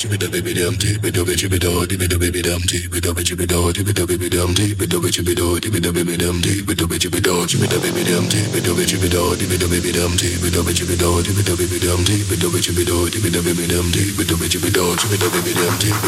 me the baby dum tea, me the baby do, me the baby dum tea, me the baby do, me the baby dum tea, me the baby do, me the baby dum tea, me the baby do, me the baby dum tea, me the baby do, me the baby dum tea, me the baby do, me the baby dum tea, me the baby do, me the baby dum tea, me the baby do, me the baby dum tea,